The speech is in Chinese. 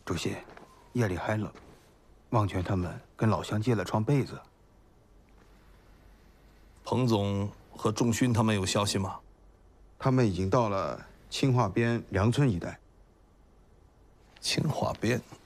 主席，夜里还冷，忘泉他们跟老乡借了床被子。 彭总和仲勋他们有消息吗？ 他们已经到了青化边梁村一带。 青化边。